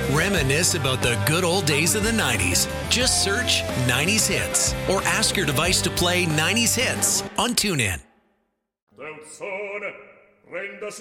Reminisce about the good old days of the 90s. Just search 90s Hits or ask your device to play 90s Hits on TuneIn.